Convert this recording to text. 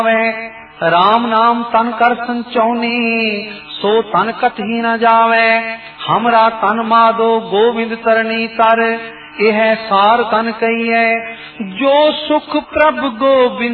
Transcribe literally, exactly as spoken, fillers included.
राम नाम तन कर संचौनी, सो तन कतही न जावे। हमरा तन माधो गोविंद तरनी तर, यह सार तन कही है। जो सुख प्रभ गोविंद